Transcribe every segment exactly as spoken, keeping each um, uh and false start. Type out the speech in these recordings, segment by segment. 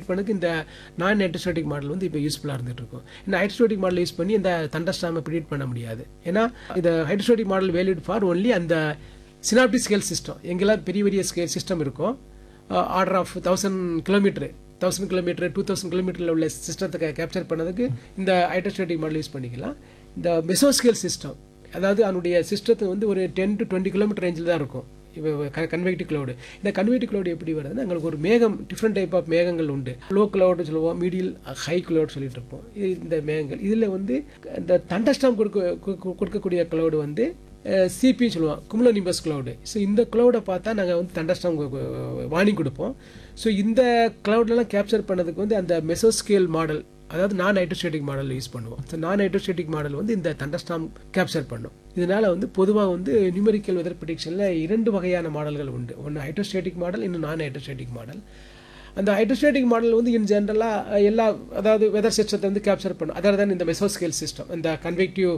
Predict பண்ணதுக்கு இந்த நான் ஹைட்ரோஸ்டாட்டிக் மாடல் வந்து இப்போ யூஸ்ஃபுல்லாக இருந்துட்டு இருக்கும். இந்த ஹைட்ரோஸ்டாட்டிக் மாடல் யூஸ் பண்ணி இந்த தண்டர்ஸ்டார்மை ப்ரிடிக்ட் பண்ண முடியாது. ஏன்னா இந்த hydrostatic model valid for only அந்த சினாப்டிக் ஸ்கேல் சிஸ்டம். எங்கெல்லாம் பெரிய பெரிய ஸ்கேல் சிஸ்டம் இருக்கும், order of thousand kilometre thousand kilometre two thousand கிலோமீட்டரில் உள்ள சிஸ்டத்தை கேப்சர் பண்ணதுக்கு இந்த ஹைட்ரோஸ்டாட்டிக் மாடல் யூஸ் பண்ணிக்கலாம். இந்த மெசோஸ்கேல் சிஸ்டம், அதாவது அதனுடைய சிஸ்டத்தை வந்து ஒரு டென் டு டுவெண்ட்டி கிலோமீட்டர் ரேஞ்சில் தான் இருக்கும். இப்போ கன்வெக்டிவ் கிளவுடு, இந்த கன்வெக்டிவ் கிளவுடு எப்படி வருதுன்னா, எங்களுக்கு ஒரு மேகம் டிஃப்ரெண்ட் டைப் ஆஃப் மேகங்கள் உண்டு. லோ கிளவுடு சொல்லுவோம், மீடியல் ஹை கிளவுட் சொல்லிட்டு இருப்போம். இந்த மேகங்கள் இதில் வந்து இந்த தண்டர்ஸ்டார்ம் கொடுக்க கொடுக்கக்கூடிய கிளவுடு வந்து சிபி சொல்லுவோம், குமுலோனிம்பஸ் கிளவுடு. ஸோ இந்த கிளவுடை பார்த்தா நாங்கள் வந்து தண்டர்ஸ்டார்ம் வார்னிங் கொடுப்போம். ஸோ இந்த கிளவுட்லாம் கேப்சர் பண்ணதுக்கு வந்து அந்த மெசோஸ்கேல் மாடல், அதாவது நான் ஹைட்ரோஸ்டாட்டிக் மாடல் யூஸ் பண்ணுவோம். ஸோ நான் ஹைட்ரோஸ்டாட்டிக் மாடல் வந்து இந்த தண்டர்ஸ்டார்ம் கேப்சர் பண்ணும். இதனால வந்து பொதுவாக வந்து நியூமெரிக்கல் வெதர் ப்ரிடிக்ஷனில் இரண்டு வகையான மாடல்கள் உண்டு. ஒன்று ஹைட்ரோஸ்டாட்டிக் மாடல், இன்னும் நான் ஹைட்ரோஸ்டாட்டிக் மாடல். அந்த ஹைட்ரோஸ்டாட்டிக் மாடல் வந்து இன் ஜென்ரலாக எல்லா, அதாவது வெதர் சிஸ்டத்தை வந்து கேப்சர் பண்ணும். அதாவது தான் இந்த மெசோஸ்கேல் சிஸ்டம், இந்த கன்வெக்டிவ்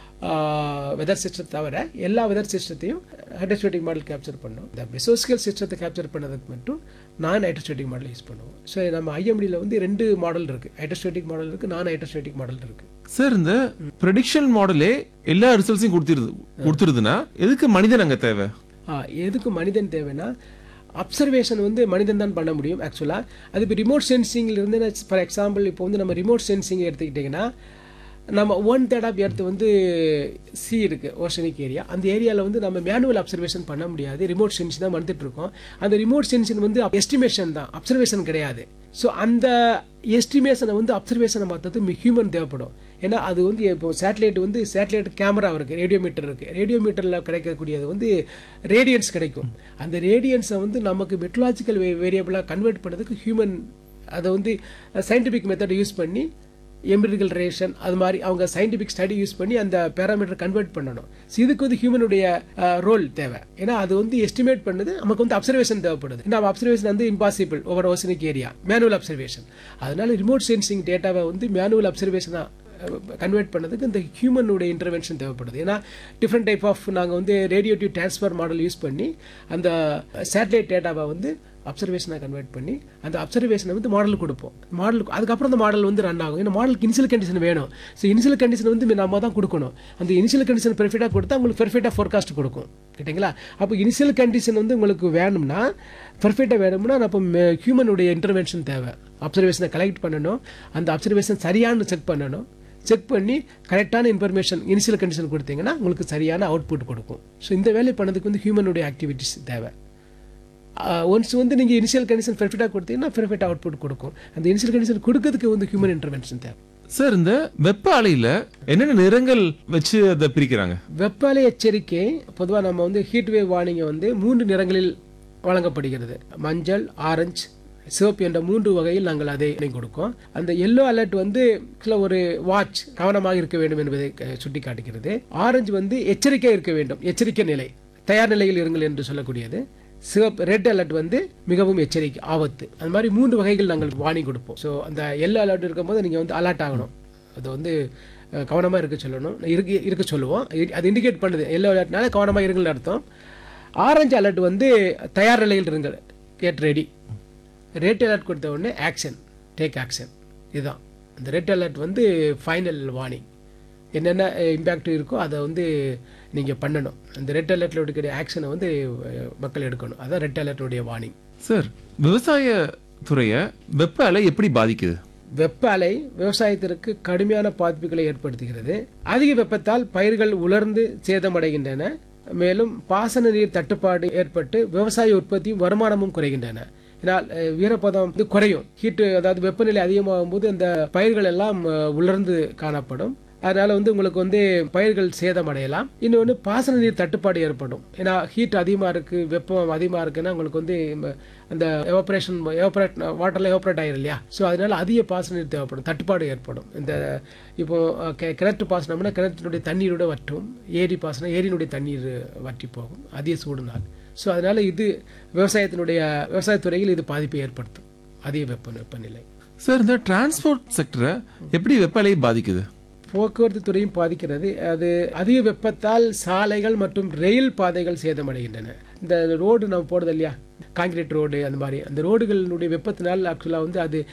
வெதர் சிஸ்டம் தவிர எல்லா வெதர் சிஸ்டத்தையும் ஹைட்ரோஸ்டாட்டிக் மாடல் கேப்சர் பண்ணும். இந்த மெசோஸ்கேல் சிஸ்டத்தை கேப்சர் பண்ணதுக்கு மட்டும் நான் ஹைட்ரோஸ்டாட்டிக் மாடல் யூஸ் பண்ணுவோம். ஸோ நம்ம ஐஎம்டியில் வந்து ரெண்டு மாடல் இருக்கு, ஹைட்ரோஸ்டாட்டிக் மாடல் இருக்கு, நான் ஹைட்ரோஸ்டாட்டிக் மாடல் இருக்கு. சார், இந்த ப்ரெடிக்ஷன் மாடலே எல்லா ரிசல்ட்ஸையும் கொடுத்துருது கொடுத்துருதுன்னா எதுக்கு மனிதன் அங்கே தேவை? எதுக்கு மனிதன் தேவைன்னா, அப்சர்வேஷன் வந்து மனிதன் தான் பண்ண முடியும் ஆக்சுவலாக. அது இப்போ ரிமோட் சென்சிங்ல இருந்து, ஃபார் எக்ஸாம்பிள் இப்போ வந்து நம்ம ரிமோட் சென்சிங் எடுத்துக்கிட்டிங்கன்னா, நம்ம ஒன் தேர்ட் ஆஃப் எர்த் வந்து சி இருக்குது, ஓஷனிக் ஏரியா. அந்த ஏரியாவில் வந்து நம்ம மேனுவல் அப்சர்வேஷன் பண்ண முடியாது, ரிமோட் சென்சிங் தான் வந்துட்டு இருக்கோம். அந்த ரிமோட் சென்சிங் வந்து எஸ்டிமேஷன் தான், அப்சர்வேஷன் கிடையாது. ஸோ அந்த எஸ்டிமேஷனை வந்து அப்சர்வேஷனை பார்த்தது ஹியூமன் தேவைப்படும். ஏன்னா அது வந்து இப்போ சேட்டலைட் வந்து சேட்டலைட் கேமரா இருக்குது, ரேடியோமீட்டர் இருக்குது. ரேடியோமீட்டரில் கிடைக்கக்கூடியது வந்து ரேடியன்ஸ் கிடைக்கும். அந்த ரேடியன்ஸை வந்து நமக்கு மெட்ரலாஜிக்கல் வேரியபிளாக கன்வெர்ட் பண்ணதுக்கு ஹியூமன் அதை வந்து சயின்டிஃபிக் மெத்தட் யூஸ் பண்ணி, எம்பிரிக்கல் ரேஷன் அது மாதிரி அவங்க சயின்டிஃபிக் ஸ்டடி யூஸ் பண்ணி அந்த பேராமீட்டர் கன்வெர்ட் பண்ணணும். ஸோ இதுக்கு வந்து ஹியூமனுடைய ரோல் தேவை. ஏன்னா அது வந்து எஸ்டிமேட் பண்ணுது, நமக்கு வந்து அப்சர்வேஷன் தேவைப்படுது. நம்ம அப்சர்வேஷன் வந்து impossible over oceanic area, manual observation. அதனால ரிமோட் சென்சிங் டேட்டாவை வந்து மேனுவல் அப்சர்வேஷனாக கன்வெர்ட் பண்ணதுக்கு இந்த ஹியூமனுடைய இன்டர்வென்ஷன் தேவைப்படுது. ஏன்னா டிஃப்ரெண்ட் டைப் ஆஃப் நாங்கள் வந்து ரேடியோட்டிவ் டிரான்ஸ்ஃபர் மாடல் யூஸ் பண்ணி அந்த சேட்டலைட் டேட்டாவை வந்து அப்சர்வேஷனாக கன்வெர்ட் பண்ணி அந்த அப்சர்வேஷனை வந்து மாடல் கொடுப்போம். மாடலுக்கு அதுக்கப்புறம் அந்த மாடல் வந்து ரன் ஆகும். ஏன்னா மாடலுக்கு இனிஷியல் கண்டிஷன் வேணும். ஸோ இனிஷியல் கண்டிஷன் வந்து நம்ம தான் கொடுக்கணும். அந்த இனிஷியல் கண்டிஷன் பெர்ஃபெக்டாக கொடுத்தா உங்களுக்கு பெர்ஃபெக்டாக ஃபோர்காஸ்ட் கொடுக்கும், கேட்டிங்களா? அப்போ இனிஷியல் கண்டிஷன் வந்து உங்களுக்கு வேணும்னா, பெர்ஃபெக்டாக வேணும்னா அப்போ ஹியூமனுடைய இன்டர்வென்ஷன் தேவை. அப்சர்வேஷனை கலெக்ட் பண்ணணும், அந்த அப்சர்வேஷன் சரியானு செக் பண்ணணும். செக் பண்ணி கரெக்டான இன்ஃபர்மேஷன் இனிஷியல் கண்டிஷன் கொடுத்தீங்கன்னா உங்களுக்கு சரியான அவுட்புட் கொடுக்கும். ஸோ இந்த வேலை பண்ணதுக்கு வந்து ஹியூமனுடைய ஆக்டிவிட்டிஸ் தேவை. ஒன்ஸ் வந்து நீங்கள் இனிஷியல் கண்டிஷன் பெர்ஃபெக்டாக கொடுத்தீங்கன்னா பெர்ஃபெக்ட் அவுட்புட் கொடுக்கும். அந்த இனிஷியல் கண்டிஷன் கொடுக்கறதுக்கு வந்து ஹியூமன் இன்டர்வென்ஷன் தேவை. சார், இந்த வெப்ப அலையில் என்னென்ன நிறங்கள் வச்சு அதை பிரிக்கிறாங்க? வெப்ப அலை எச்சரிக்கை பொதுவாக நம்ம வந்து ஹீட் வேவ் வார்னிங்கை வந்து மூன்று நிறங்களில் வழங்கப்படுகிறது. மஞ்சள், ஆரஞ்சு, சிவப்பு என்ற மூன்று வகையில் நாங்கள் அதை கொடுக்கோம். அந்த எல்லோ அலர்ட் வந்து ஒரு வாட்ச், கவனமாக இருக்க வேண்டும் என்பதை சுட்டி காட்டுகிறது. ஆரஞ்சு வந்து எச்சரிக்கை இருக்க வேண்டும், எச்சரிக்கை நிலை, தயார் நிலையில் இருங்கள் என்று சொல்லக்கூடியது. சிவப்பு ரெட் அலர்ட் வந்து மிகவும் எச்சரிக்கை, ஆபத்து. அந்த மாதிரி மூன்று வகைகள் நாங்கள் வார்னிங் கொடுப்போம். ஸோ அந்த எல்லோ அலர்ட் இருக்கும்போது நீங்கள் வந்து அலர்ட் ஆகணும், அது வந்து கவனமாக இருக்க சொல்லணும், இருக்க இருக்க சொல்லுவோம். அது இண்டிகேட் பண்ணுது, எல்லோ அலர்ட்னால கவனமாக இருங்கள்னு அர்த்தம். ஆரஞ்சு அலர்ட் வந்து தயார் நிலையில் இருங்கள், கெட் ரெடி. ரெட் அலர்ட் கொடுத்த உடனே ஆக்ஷன், டேக் ஆக்ஷன். இதுதான் இந்த ரெட் அலர்ட் வந்து ஃபைனல் வார்னிங். என்னென்ன இம்பேக்ட் இருக்கோ அதை வந்து நீங்கள் பண்ணணும். அந்த ரெட் அலர்ட்டில் எடுக்கிற ஆக்ஷனை வந்து மக்கள் எடுக்கணும். அதான் ரெட் அலர்ட்டுடைய வார்னிங். சார், விவசாய துறையை வெப்ப அலை எப்படி பாதிக்குது? வெப்ப அலை விவசாயத்திற்கு கடுமையான பாதிப்புகளை ஏற்படுத்துகிறது. அதிக வெப்பத்தால் பயிர்கள் உலர்ந்து சேதமடைகின்றன. மேலும் பாசன நீர் தட்டுப்பாடு ஏற்பட்டு விவசாய உற்பத்தியும் வருமானமும் குறைகின்றன. இதனால் வீரப்பதம் வந்து குறையும். ஹீட்டு, அதாவது வெப்பநிலை அதிகமாகும் போது அந்த பயிர்கள் எல்லாம் உலர்ந்து காணப்படும். அதனால வந்து உங்களுக்கு வந்து பயிர்கள் சேதம் அடையலாம். இன்னொன்று பாசன நீர் தட்டுப்பாடு ஏற்படும். ஏன்னா ஹீட் அதிகமாக இருக்கு, வெப்பம் அதிகமாக இருக்குன்னா உங்களுக்கு வந்து அந்த எவாபரேஷன் எவாபரேட் வாட்டர்ல எவாபரேட் ஆயிரும் இல்லையா? ஸோ அதனால அதிக பாசன நீர் தேவைப்படும், தட்டுப்பாடு ஏற்படும். இந்த இப்போ கிணற்று பாசனம்னா கிணற்றினுடைய தண்ணீரோட வற்றும், ஏரி பாசனம் ஏரியினுடைய தண்ணீர் வற்றி போகும் அதிக சூடுனால். ஸோ அதனால இது விவசாயத்தினுடைய விவசாயத்துறையில் இது பாதிப்பை ஏற்படுத்தும், அதிக வெப்ப வெப்பநிலை. சார், இந்த டிரான்ஸ்போர்ட் செக்டரை எப்படி வெப்ப அலை பாதிக்குது? போக்குவரத்து துறையும் பாதிக்கிறது. அது அதிக வெப்பத்தால் சாலைகள் மற்றும் ரயில் பாதைகள் சேதமடைகின்றன. இந்த ரோடு நம்ம போடுறது இல்லையா, கான்கிரீட் ரோடு, அந்த மாதிரி அந்த ரோடுகளினுடைய வெப்பத்தினால் ஆக்சுவலாக வந்து அது